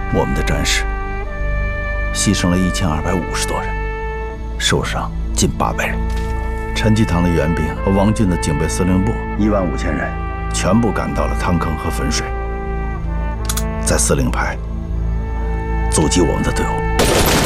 我们的战士牺牲了1250多人，受伤近800人。陈济棠的援兵和王俊的警备司令部15000人，全部赶到了汤坑和汾水，在司令排阻击我们的队伍。